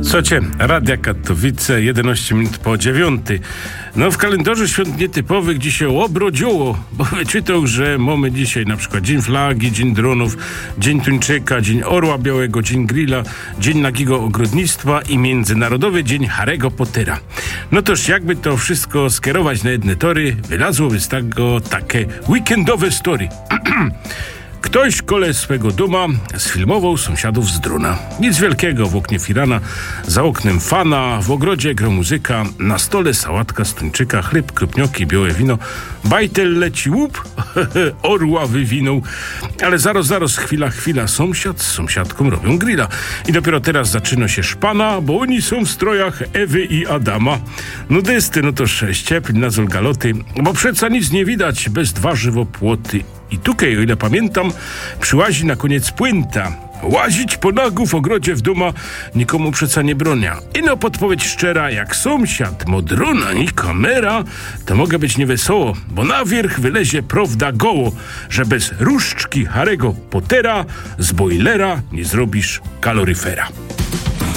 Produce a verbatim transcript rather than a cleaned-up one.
Słuchajcie, Radia Katowice, jedenaście minut po dziewiątej. No w kalendarzu świąt nietypowych dzisiaj obrodziło, bo wyczytał, że mamy dzisiaj na przykład Dzień Flagi, Dzień Dronów, Dzień Tuńczyka, Dzień Orła Białego, Dzień Grilla, Dzień Nagiego Ogrodnictwa i Międzynarodowy Dzień Harry'ego Pottera. No toż jakby to wszystko skierować na jedne tory, wylazłoby z tego takie weekendowe story. Ktoś kole swego doma sfilmował sąsiadów z drona. Nic wielkiego, w oknie firana, za oknem fana, w ogrodzie gra muzyka, na stole sałatka z tuńczyka, chleb, krupnioki, białe wino, bajtel leci łup, orła wywinął, ale zaraz, zaraz, chwila, chwila, sąsiad z sąsiadką robią grilla. I dopiero teraz zaczyna się szpana, bo oni są w strojach Ewy i Adama. Nudysty, no to ściepli na galoty, bo przeca nic nie widać bez dwa żywopłoty. I tutaj, o ile pamiętam, przyłazi na koniec puenta. Łazić po nagu w ogrodzie w doma nikomu przeca nie bronia. I no podpowiedź szczera, jak sąsiad modrona i kamera, to mogę być niewesoło, bo na wierzch wylezie prawda goło, że bez różdżki Harry'ego Pottera z bojlera nie zrobisz kaloryfera.